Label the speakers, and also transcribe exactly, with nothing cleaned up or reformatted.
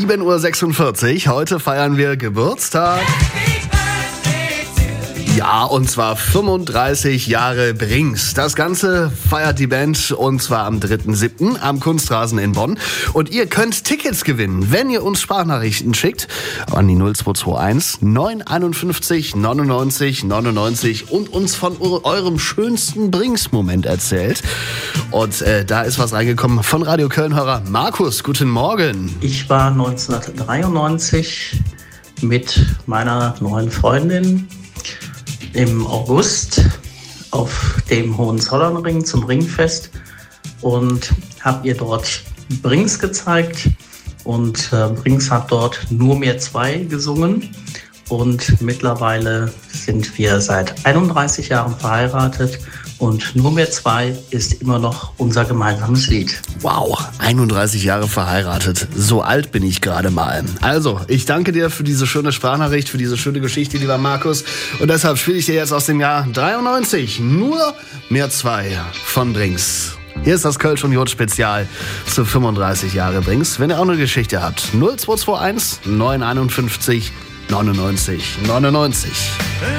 Speaker 1: sieben Uhr sechsundvierzig. Heute feiern wir Geburtstag. Ja, und zwar fünfunddreißig Jahre Brings. Das Ganze feiert die Band und zwar am dritten siebten am Kunstrasen in Bonn. Und ihr könnt Tickets gewinnen, wenn ihr uns Sprachnachrichten schickt an die null zwei zwei eins neun einundfünfzig neunundneunzig neunundneunzig und uns von eurem schönsten Brings-Moment erzählt. Und äh, da ist was reingekommen von Radio Köln-Hörer Markus. Guten Morgen.
Speaker 2: Ich war neunzehnhundertdreiundneunzig mit meiner neuen Freundin im August auf dem Hohenzollernring zum Ringfest und habe ihr dort Brings gezeigt und äh, Brings hat dort Nur mehr zwei gesungen und mittlerweile sind wir seit einunddreißig Jahren verheiratet und Nur mehr zwei ist immer noch unser gemeinsames Lied.
Speaker 1: Wow, einunddreißig Jahre verheiratet. So alt bin ich gerade mal. Also, ich danke dir für diese schöne Sprachnachricht, für diese schöne Geschichte, lieber Markus. Und deshalb spiele ich dir jetzt aus dem Jahr dreiundneunzig Nur mehr zwei von Brings. Hier ist das Kölsch und Jod Spezial zu fünfunddreißig Jahre Brings. Wenn ihr auch eine Geschichte habt, null zwei zwei eins neun einundfünfzig neunundneunzig neunundneunzig.